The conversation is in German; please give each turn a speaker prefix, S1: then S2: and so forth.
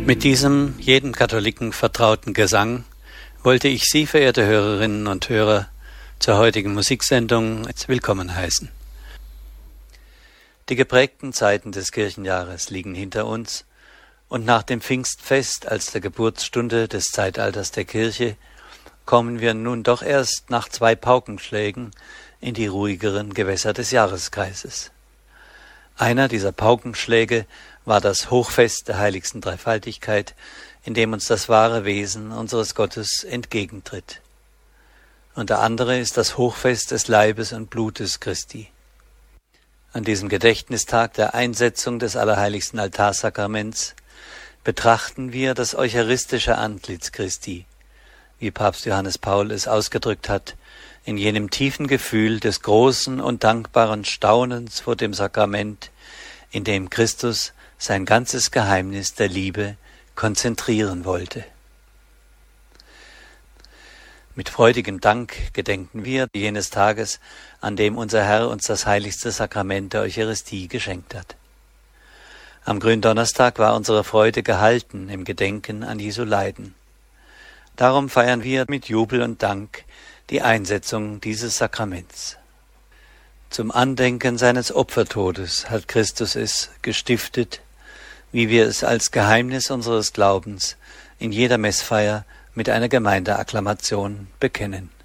S1: Mit diesem jedem Katholiken vertrauten Gesang wollte ich Sie, verehrte Hörerinnen und Hörer, zur heutigen Musiksendung willkommen heißen. Die geprägten Zeiten des Kirchenjahres liegen hinter uns und nach dem Pfingstfest als der Geburtsstunde des Zeitalters der Kirche kommen wir nun doch erst nach 2 Paukenschlägen in die ruhigeren Gewässer des Jahreskreises. Einer dieser Paukenschläge war das Hochfest der heiligsten Dreifaltigkeit, in dem uns das wahre Wesen unseres Gottes entgegentritt. Und der andere ist das Hochfest des Leibes und Blutes Christi. An diesem Gedächtnistag der Einsetzung des allerheiligsten Altarsakraments betrachten wir das eucharistische Antlitz Christi, wie Papst Johannes Paul es ausgedrückt hat, in jenem tiefen Gefühl des großen und dankbaren Staunens vor dem Sakrament, in dem Christus sein ganzes Geheimnis der Liebe konzentrieren wollte. Mit freudigem Dank gedenken wir jenes Tages, an dem unser Herr uns das heiligste Sakrament der Eucharistie geschenkt hat. Am Gründonnerstag war unsere Freude gehalten im Gedenken an Jesu Leiden. Darum feiern wir mit Jubel und Dank die Einsetzung dieses Sakraments. Zum Andenken seines Opfertodes hat Christus es gestiftet, wie wir es als Geheimnis unseres Glaubens in jeder Messfeier mit einer Gemeindeakklamation bekennen.